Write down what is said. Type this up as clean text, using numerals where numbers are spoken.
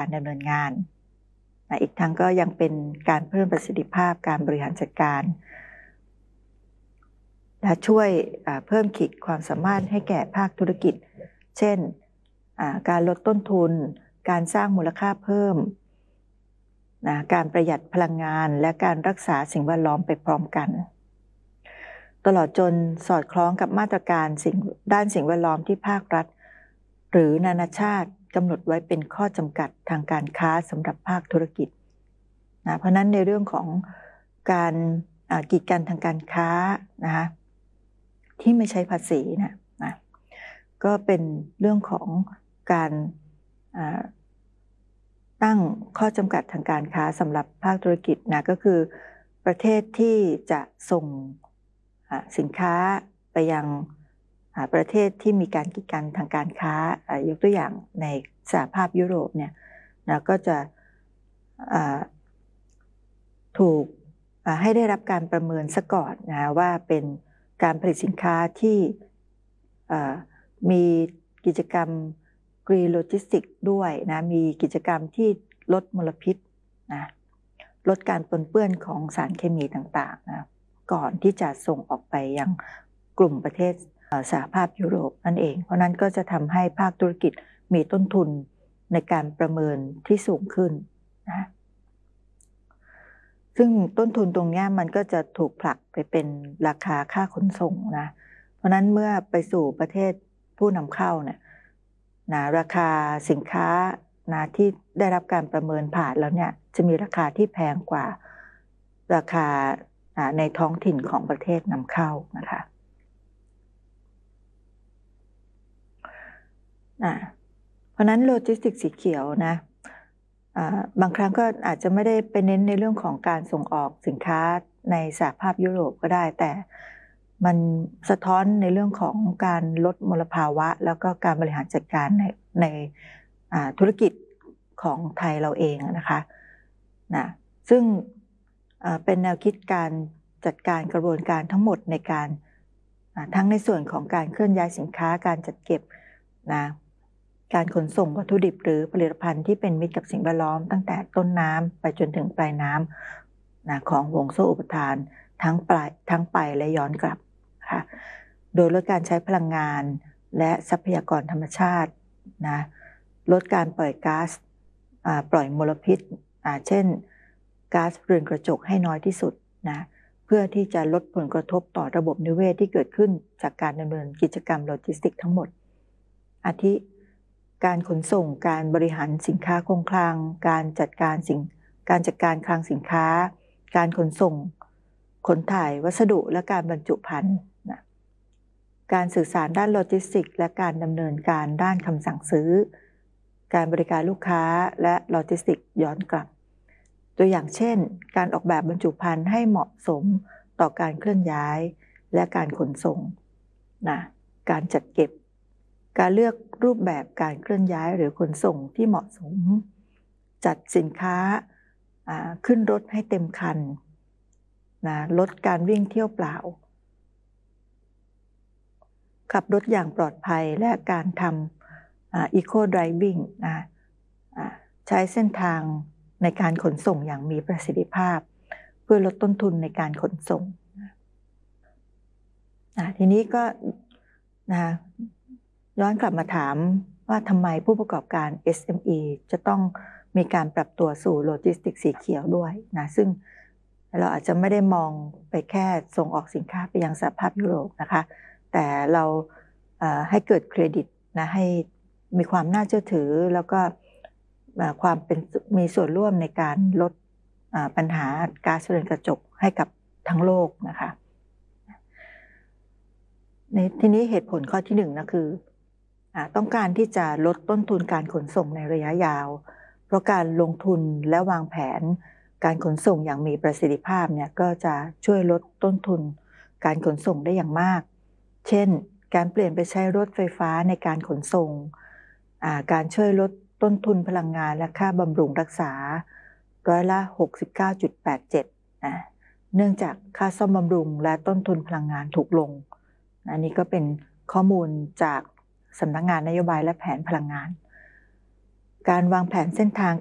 ดำเนินงานอีกทั้งก็ยังเป็นการเพิ่มประสิทธิภาพการบริหารจัดการและช่วยเพิ่มขีดความสามารถให้แก่ภาคธุรกิจเช่นการลดต้นทุนการสร้างมูลค่าเพิ่มการประหยัดพลังงานและการรักษาสิ่งแวดล้อมไปพร้อมกันตลอดจนสอดคล้องกับมาตรการด้านสิ่งแวดล้อมที่ภาครัฐหรือนานาชาติกำหนดไว้เป็นข้อจำกัดทางการค้าสำหรับภาคธุรกิจเพราะนั้นในเรื่องของการกีดกันทางการค้านะคะที่ไม่ใช้ภาษีนะก็เป็นเรื่องของการตั้งข้อจำกัดทางการค้าสำหรับภาคธุรกิจนะก็คือประเทศที่จะส่งสินค้าไปยังประเทศที่มีการกีดกันทางการค้ายกตัวอย่างในสหภาพยุโรปเนี่ยนะก็จะถูกให้ได้รับการประเมินซะก่อนนะว่าเป็นการผลิตสินค้าที่มีกิจกรรมGreen Logistics ด้วยนะมีกิจกรรมที่ลดมลพิษนะลดการปนเปื้อนของสารเคมีต่างๆนะก่อนที่จะส่งออกไปยังกลุ่มประเทศสหภาพยุโรปนั่นเองเพราะนั้นก็จะทำให้ภาคธุรกิจมีต้นทุนในการประเมินที่สูงขึ้นนะซึ่งต้นทุนตรงนี้มันก็จะถูกผลักไปเป็นราคาค่าขนส่งนะเพราะนั้นเมื่อไปสู่ประเทศผู้นำเข้าเนี่ยราคาสินค้าที่ได้รับการประเมินผ่านแล้วเนี่ยจะมีราคาที่แพงกว่าราคาในท้องถิ่นของประเทศนำเข้านะคะเพราะนั้นโลจิสติกส์สีเขียวนะบางครั้งก็อาจจะไม่ได้ไปเน้นในเรื่องของการส่งออกสินค้าในสหภาพยุโรปก็ได้แต่มันสะท้อนในเรื่องของการลดมลภาวะแล้วก็การบริหารจัดการในธุรกิจของไทยเราเองนะคะซึ่งเป็นแนวคิดการจัดการกระบวนการทั้งหมดในการทั้งในส่วนของการเคลื่อนย้ายสินค้าการจัดเก็บการขนส่งวัตถุดิบหรือผลิตภัณฑ์ที่เป็นมิตรกับสิ่งแวดล้อมตั้งแต่ต้นน้ำไปจนถึงปลายน้ำของห่วงโซ่อุปทานทั้งไปและย้อนกลับค่ะโดยลดการใช้พลังงานและทรัพยากรธรรมชาติลดการปล่อยก๊าซปล่อยมลพิษเช่นก๊าซเรือนกระจกให้น้อยที่สุดเพื่อที่จะลดผลกระทบต่อระบบนิเวศที่เกิดขึ้นจากการดำเนินกิจกรรมโลจิสติกส์ทั้งหมดอาทิการขนส่งการบริหารสินค้าคงคลังการจัดการคลังสินค้าการขนส่งขนถ่ายวัสดุและการบรรจุภัณฑ์การสื่อสารด้านโลจิสติกส์และการดำเนินการด้านคำสั่งซื้อการบริการลูกค้าและโลจิสติกส์ย้อนกลับตัวอย่างเช่นการออกแบบบรรจุภัณฑ์ให้เหมาะสมต่อการเคลื่อนย้ายและการขนส่งการจัดเก็บการเลือกรูปแบบการเคลื่อนย้ายหรือขนส่งที่เหมาะสมจัดสินค้าขึ้นรถให้เต็มคันลดการวิ่งเที่ยวเปล่าขับรถอย่างปลอดภัยและการทำอีโคไดรวิ่งใช้เส้นทางในการขนส่งอย่างมีประสิทธิภาพเพื่อลดต้นทุนในการขนส่งทีนี้ก็ย้อนกลับมาถามว่าทำไมผู้ประกอบการ SME จะต้องมีการปรับตัวสู่โลจิสติกส์สีเขียวด้วยซึ่งเราอาจจะไม่ได้มองไปแค่ส่งออกสินค้าไปยังสหภาพยุโรปนะคะแต่เราให้เกิดเครดิตให้มีความน่าเชื่อถือแล้วก็ความมีส่วนร่วมในการลดปัญหาก๊าซเรือนกระจกให้กับทั้งโลกนะคะในทีนี้เหตุผลข้อที่1นะคือต้องการที่จะลดต้นทุนการขนส่งในระยะยาวเพราะการลงทุนและวางแผนการขนส่งอย่างมีประสิทธิภาพเนี่ยก็จะช่วยลดต้นทุนการขนส่งได้อย่างมากเช่นการเปลี่ยนไปใช้รถไฟฟ้าในการขนส่งการช่วยลดต้นทุนพลังงานและค่าบำรุงรักษา69.87%เนื่องจากค่าซ่อมบำรุงและต้นทุนพลังงานถูกลงอันนี้ก็เป็นข้อมูลจากสำนักงานนโยบายและแผนพลังงานการวางแผนเส้นทาง